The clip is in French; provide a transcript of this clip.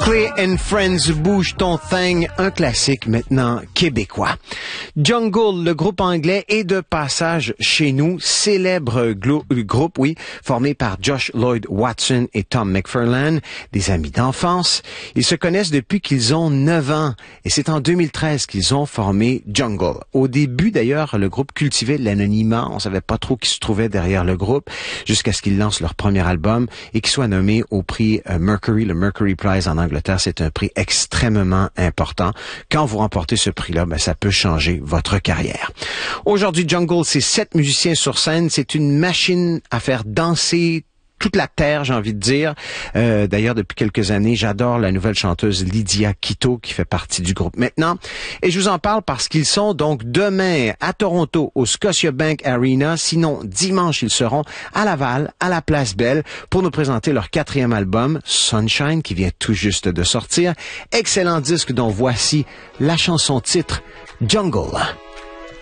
Clay and Friends, Bouge ton thing, un classique maintenant québécois. Jungle, le groupe anglais, est de passage chez nous, célèbre groupe, formé par Josh Lloyd Watson et Tom McFarlane, des amis d'enfance. Ils se connaissent depuis qu'ils ont 9 ans et c'est en 2013 qu'ils ont formé Jungle. Au début d'ailleurs, le groupe cultivait l'anonymat, on savait pas trop qui se trouvait derrière le groupe, jusqu'à ce qu'ils lancent leur premier album et qu'ils soient nommés au prix Mercury, le Mercury Prize en Angleterre. C'est un prix extrêmement important. Quand vous remportez ce prix-là, ça peut changer votre carrière. Aujourd'hui, Jungle, c'est 7 musiciens sur scène. C'est une machine à faire danser toute la terre, j'ai envie de dire. D'ailleurs, depuis quelques années, j'adore la nouvelle chanteuse Lydia Quito qui fait partie du groupe maintenant. Et je vous en parle parce qu'ils sont donc demain à Toronto au Scotiabank Arena. Sinon, dimanche, ils seront à Laval, à la Place Belle, pour nous présenter leur 4e album, Sunshine, qui vient tout juste de sortir. Excellent disque dont voici la chanson titre, Jungle.